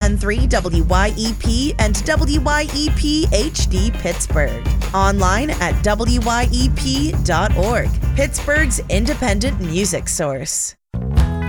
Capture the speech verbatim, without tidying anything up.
ten three W Y E P and W Y E P H D Pittsburgh. Online at W Y E P dot org, Pittsburgh's independent music source.